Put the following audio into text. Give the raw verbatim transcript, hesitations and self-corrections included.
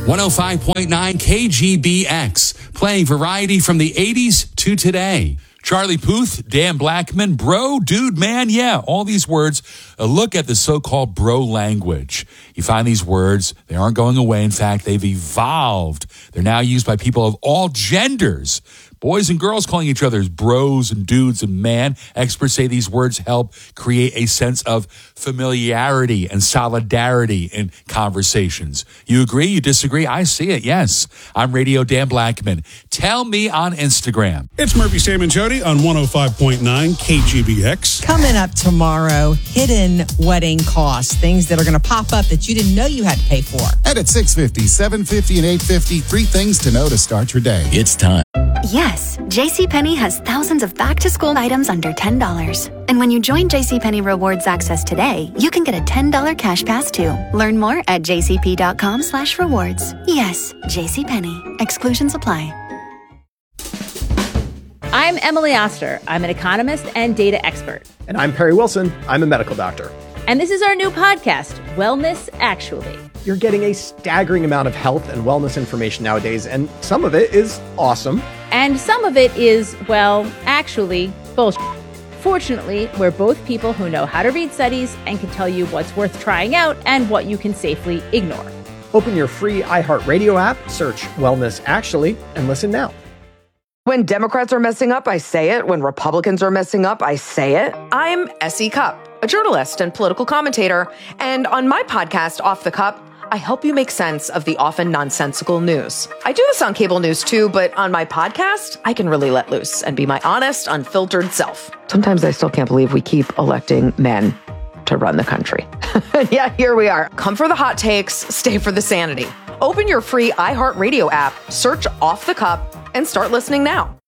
one oh five point nine K G B X, playing variety from the eighties to today. Charlie Puth, Dan Blackman, bro, dude, man, yeah, all these words, a look at the so-called bro language. You find these words, they aren't going away. In fact, they've evolved. They're now used by people of all genders. Boys and girls calling each other bros and dudes and man. Experts say these words help create a sense of familiarity and solidarity in conversations. You agree? You disagree? I see it, yes. I'm Radio Dan Blackman. Tell me on Instagram. It's Murphy, Sam, and Jody on one oh five point nine K G B X. Coming up tomorrow, hidden wedding costs, things that are going to pop up that you didn't know you had to pay for. And at six fifty, seven fifty, and eight fifty, three things to know to start your day. It's time. Yes, JCPenney has thousands of back-to-school items under ten dollars. And when you join JCPenney Rewards Access today, you can get a ten dollars cash pass too. Learn more at jcp.com slash rewards. Yes, JCPenney. Exclusions apply. I'm Emily Oster. I'm an economist and data expert. And I'm Perry Wilson. I'm a medical doctor. And this is our new podcast, Wellness Actually. You're getting a staggering amount of health and wellness information nowadays, and some of it is awesome. And some of it is, well, actually, bullshit. Fortunately, we're both people who know how to read studies and can tell you what's worth trying out and what you can safely ignore. Open your free iHeartRadio app, search Wellness Actually, and listen now. When Democrats are messing up, I say it. When Republicans are messing up, I say it. I'm Essie Cupp, a journalist and political commentator. And on my podcast, Off the Cup, I help you make sense of the often nonsensical news. I do this on cable news too, but on my podcast, I can really let loose and be my honest, unfiltered self. Sometimes I still can't believe we keep electing men to run the country. Yeah, here we are. Come for the hot takes, stay for the sanity. Open your free iHeartRadio app, search Off the Cup, and start listening now.